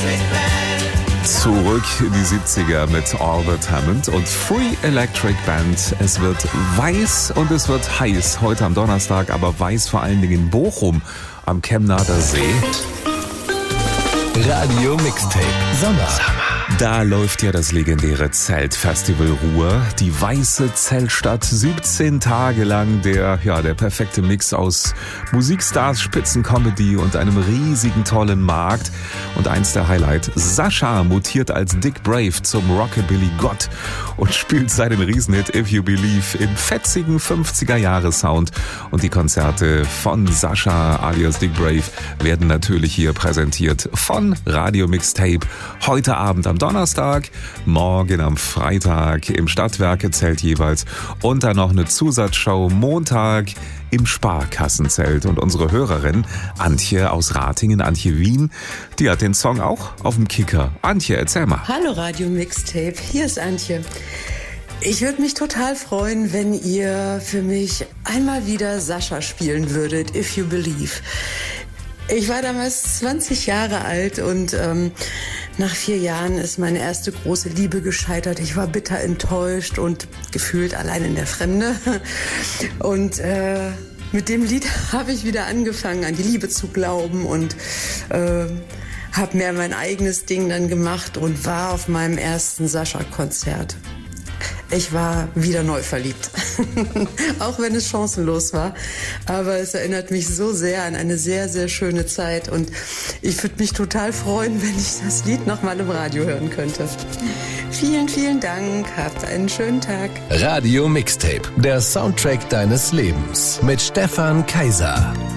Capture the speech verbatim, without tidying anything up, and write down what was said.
Zurück in die siebziger mit Albert Hammond und Free Electric Band. Es wird weiß und es wird heiß. Heute am Donnerstag, aber weiß vor allen Dingen in Bochum am Chemnader See. Radio Mixtape Sommer. Da läuft ja das legendäre Zeltfestival Ruhr, die weiße Zeltstadt, siebzehn Tage lang der, ja, der perfekte Mix aus Musikstars, Spitzencomedy und einem riesigen tollen Markt. Und eins der Highlights, Sascha mutiert als Dick Brave zum Rockabilly-Gott und spielt seinen Riesenhit If You Believe im fetzigen fünfziger-Jahre-Sound. Und die Konzerte von Sascha alias Dick Brave werden natürlich hier präsentiert von Radio Mixtape. Heute Abend am Donnerstag, morgen am Freitag im Stadtwerkezelt jeweils und dann noch eine Zusatzshow Montag im Sparkassenzelt. Und unsere Hörerin Antje aus Ratingen, Antje Wien, die hat den Song auch auf dem Kicker. Antje, erzähl mal. Hallo Radio Mixtape, hier ist Antje. Ich würde mich total freuen, wenn ihr für mich einmal wieder Sascha spielen würdet, If You Believe. Ich war damals zwanzig Jahre alt und ähm, nach vier Jahren ist meine erste große Liebe gescheitert. Ich war bitter enttäuscht und gefühlt allein in der Fremde. Und äh, mit dem Lied habe ich wieder angefangen, an die Liebe zu glauben und äh, habe mehr mein eigenes Ding dann gemacht und war auf meinem ersten Sascha-Konzert. Ich war wieder neu verliebt, auch wenn es chancenlos war. Aber es erinnert mich so sehr an eine sehr, sehr schöne Zeit. Und ich würde mich total freuen, wenn ich das Lied noch mal im Radio hören könnte. Vielen, vielen Dank. Habt einen schönen Tag. Radio Mixtape, der Soundtrack deines Lebens mit Stefan Kaiser.